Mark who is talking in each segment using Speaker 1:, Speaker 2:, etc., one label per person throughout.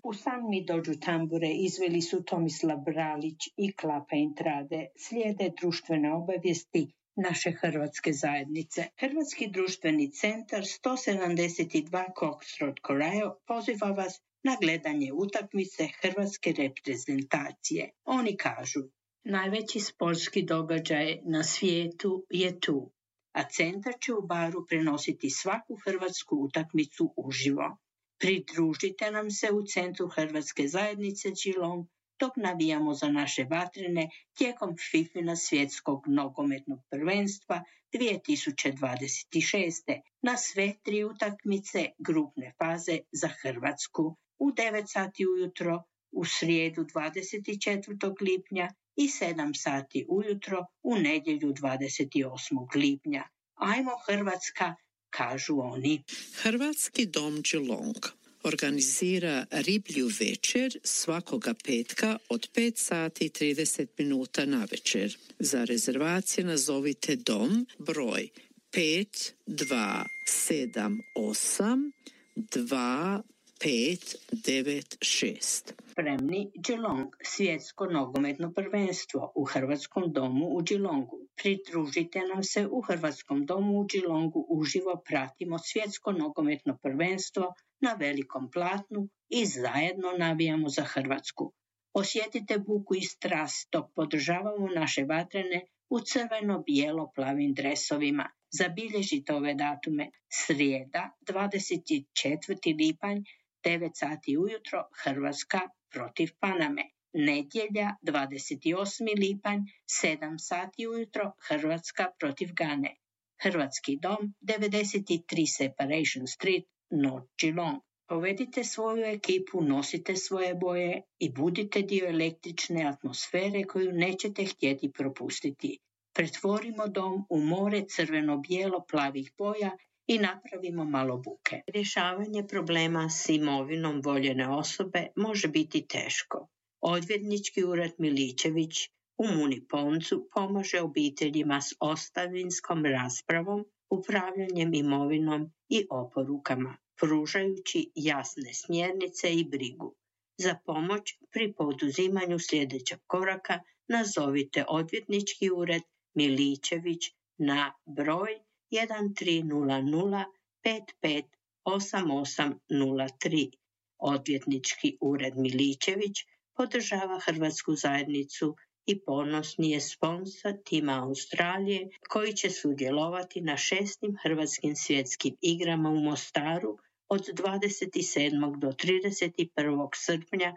Speaker 1: U san mi dođu tambure izveli su Tomislav Bralić i Klapa Intrade. Slijede društvene obavijesti naše hrvatske zajednice. Hrvatski društveni centar 172 Cox Road Corail poziva vas na gledanje utakmice hrvatske reprezentacije. Oni kažu: najveći sportski događaj na svijetu je tu, a centar će u baru prenositi svaku hrvatsku utakmicu uživo. Pridružite nam se u centru Hrvatske zajednice Geelong dok navijamo za naše vatrene tijekom FIFINA svjetskog nogometnog prvenstva 2026. na sve 3 utakmice grupne faze za Hrvatsku u 9 sati ujutro u srijedu 24. lipnja i 7 sati ujutro u nedjelju 28. lipnja. Ajmo Hrvatska, kažu oni.
Speaker 2: Hrvatski dom Geelong organizira riblju večer svakoga petka od 5 sati i 30 minuta na večer. Za rezervacije nazovite dom broj 5278 2596.
Speaker 1: Spremni Geelong, svjetsko nogometno prvenstvo u Hrvatskom domu u Geelongu. Pridružite nam se u Hrvatskom domu u Geelongu, uživo pratimo svjetsko nogometno prvenstvo na velikom platnu i zajedno navijamo za Hrvatsku. Osjetite buku i strast dok podržavamo naše vatrene u crveno-bijelo-plavim dresovima. Zabilježite ove datume: srijeda 24. lipanj 9 sati ujutro Hrvatska protiv Paname. Nedjelja 28. lipanj 7 sati ujutro Hrvatska protiv Gane. Hrvatski dom 93 Separation Street, North Geelong. Povedite svoju ekipu, nosite svoje boje i budite dio električne atmosfere koju nećete htjeti propustiti. Pretvorimo dom u more crveno-bijelo-plavih boja i napravimo malo buke. Rješavanje problema s imovinom voljene osobe može biti teško. Odvjetnički ured Miličević u Muniponcu pomaže obiteljima s ostavinskom raspravom, upravljanjem imovinom i oporukama, pružajući jasne smjernice i brigu. Za pomoć pri poduzimanju sljedećeg koraka nazovite odvjetnički ured Miličević na broj 1300 558803. Odvjetnički ured Miličević podržava Hrvatsku zajednicu i ponosni je sponsor tima Australije koji će sudjelovati na 6. Hrvatskim svjetskim igrama u Mostaru od 27. do 31. srpnja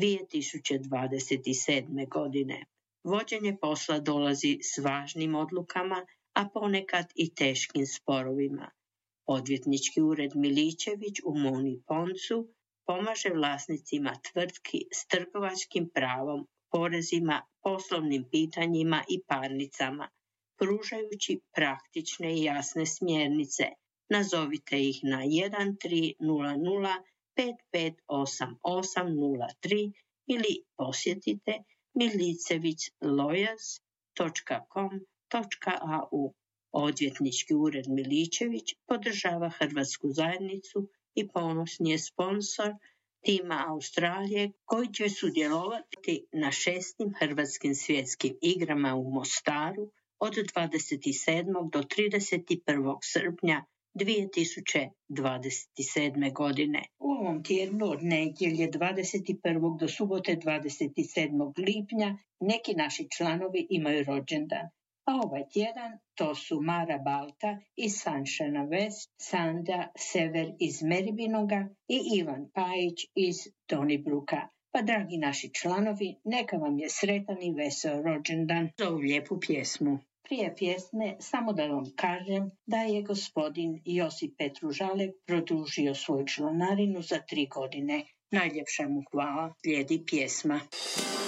Speaker 1: 2027. godine. Vođenje posla dolazi s važnim odlukama, a ponekad i teškim sporovima. Odvjetnički ured Miličević u Muniponcu pomaže vlasnicima tvrtki s trgovačkim pravom, porezima, poslovnim pitanjima i parnicama, pružajući praktične i jasne smjernice. Nazovite ih na 1300 558803 ili posjetite miliceviclawyers.com.au. Odvjetnički ured Miličević podržava Hrvatsku zajednicu i ponosni je sponsor tima Australije koji će sudjelovati na 6. Hrvatskim svjetskim igrama u Mostaru od 27. do 31. srpnja 2027. godine. U ovom tjednu od nedjelje 21. do subote 27. lipnja neki naši članovi imaju rođendan. A ovaj tjedan to su Mara Balta iz Sunshine West, Sanda Sever iz Meribinoga i Ivan Pajić iz Donibruka. Pa dragi naši članovi, neka vam je sretan i vesel rođendan za ovu lijepu pjesmu. Prije pjesme samo da vam kažem da je gospodin Josip Petružalek produžio svoju članarinu za 3 godine. Najljepša mu hvala, slijedi pjesma.